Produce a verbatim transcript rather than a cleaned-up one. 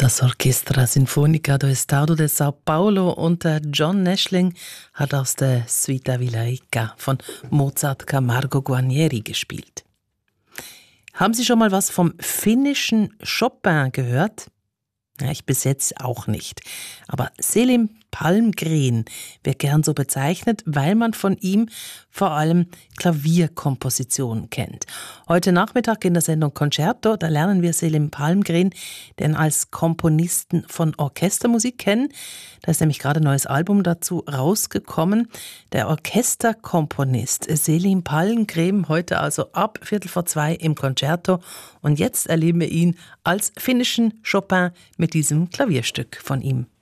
Das Orchestra Sinfonica do Estado de Sao Paulo unter John Neschling hat aus der Suite Vilaica von Mozart Camargo Guarnieri gespielt. Haben Sie schon mal was vom finnischen Chopin gehört? Ja, ich bis jetzt auch nicht. Aber Selim Palmgren wird gern so bezeichnet, weil man von ihm vor allem Klavierkompositionen kennt. Heute Nachmittag in der Sendung Concerto, da lernen wir Selim Palmgren denn als Komponisten von Orchestermusik kennen. Da ist nämlich gerade ein neues Album dazu rausgekommen. Der Orchesterkomponist Selim Palmgren heute also ab Viertel vor zwei im Concerto. Und jetzt erleben wir ihn als finnischen Chopin mit diesem Klavierstück von ihm.